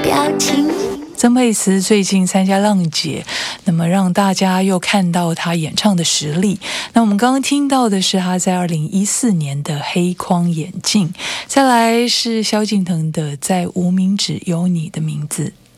表情。 曾沛慈最近参加浪姐，那么让大家又看到她演唱的实力。那我们刚刚听到的是她在2014年的黑框眼镜，再来是萧敬腾的在无名指有你的名字。